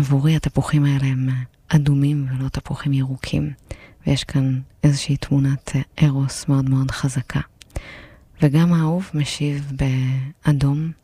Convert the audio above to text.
עבורי התפוחים האלה הם אדומים ולא תפוחים ירוקים, ויש כאן איזושהי תמונת ארוס מאוד מאוד חזקה. וגם האהוב משיב באדום,